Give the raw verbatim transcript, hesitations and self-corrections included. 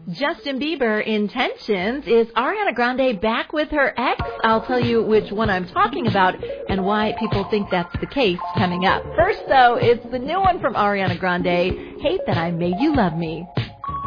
Justin Bieber intentions. Is Ariana Grande back with her ex? I'll tell you which one I'm talking about and why people think that's the case coming up. First, though, it's the new one from Ariana Grande, Hate That I Made You Love Me.